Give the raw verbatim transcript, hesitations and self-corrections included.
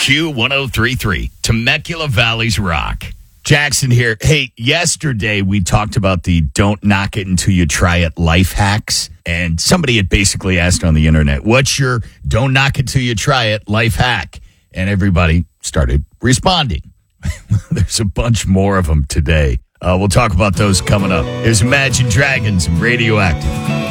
Q one oh three point three, Temecula Valley's Rock. Jackson here. Hey, yesterday we talked about the don't knock it until you try it life hacks. And somebody had basically asked on the internet, what's your don't knock it till you try it life hack? And everybody started responding. There's a bunch more of them today. Uh, we'll talk about those coming up. Here's Imagine Dragons and Radioactive.